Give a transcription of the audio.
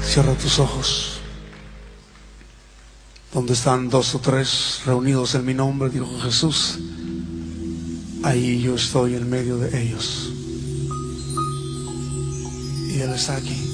Cierra tus ojos. Donde están dos o tres reunidos en mi nombre, dijo Jesús, ahí yo estoy en medio de ellos. Y Él está aquí.